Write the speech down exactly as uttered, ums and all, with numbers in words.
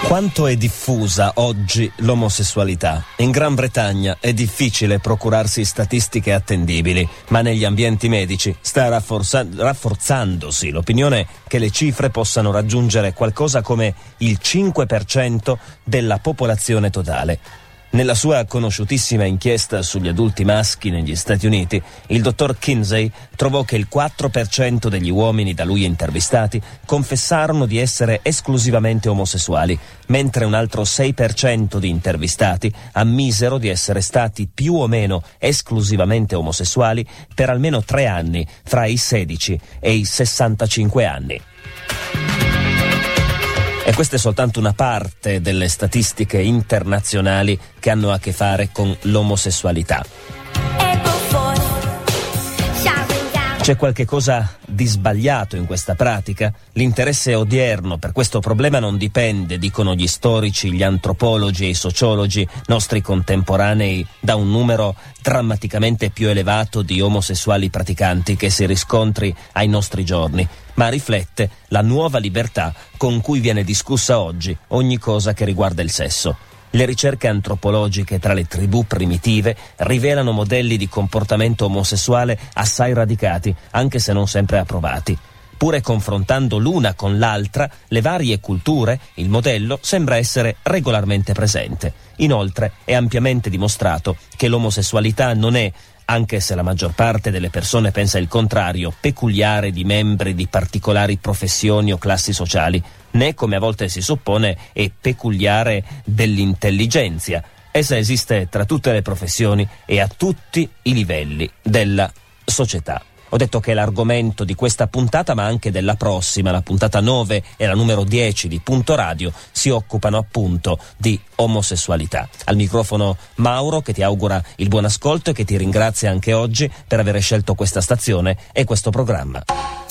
Quanto è diffusa oggi l'omosessualità? In Gran Bretagna è difficile procurarsi statistiche attendibili, ma negli ambienti medici sta rafforza- rafforzandosi l'opinione che le cifre possano raggiungere qualcosa come il cinque per cento della popolazione totale. Nella sua conosciutissima inchiesta sugli adulti maschi negli Stati Uniti, il dottor Kinsey trovò che il quattro per cento degli uomini da lui intervistati confessarono di essere esclusivamente omosessuali, mentre un altro sei per cento di intervistati ammisero di essere stati più o meno esclusivamente omosessuali per almeno tre anni, fra i sedici e i sessantacinque anni. E questa è soltanto una parte delle statistiche internazionali che hanno a che fare con l'omosessualità. C'è qualche cosa di sbagliato in questa pratica? L'interesse odierno per questo problema non dipende, dicono gli storici, gli antropologi e i sociologi nostri contemporanei, da un numero drammaticamente più elevato di omosessuali praticanti che si riscontri ai nostri giorni, ma riflette la nuova libertà con cui viene discussa oggi ogni cosa che riguarda il sesso. Le ricerche antropologiche tra le tribù primitive rivelano modelli di comportamento omosessuale assai radicati, anche se non sempre approvati. Pure confrontando l'una con l'altra, le varie culture, il modello sembra essere regolarmente presente. Inoltre, è ampiamente dimostrato che l'omosessualità non è, anche se la maggior parte delle persone pensa il contrario, peculiare di membri di particolari professioni o classi sociali, né, come a volte si suppone, è peculiare dell'intelligenza. Essa esiste tra tutte le professioni e a tutti i livelli della società. Ho detto che è l'argomento di questa puntata, ma anche della prossima, la puntata nove e la numero dieci di Punto Radio, si occupano appunto di omosessualità. Al microfono Mauro, che ti augura il buon ascolto e che ti ringrazia anche oggi per aver scelto questa stazione e questo programma.